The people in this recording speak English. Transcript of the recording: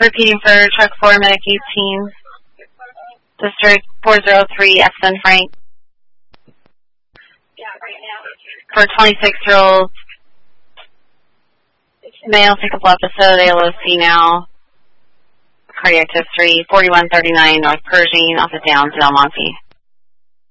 Repeating for truck 4, medic 18, district 403, Epson Frank. For 26-year-old male, pick up episode, ALOC now. Cardiac history, 4139 North Pershing, off the Downs in El Monte.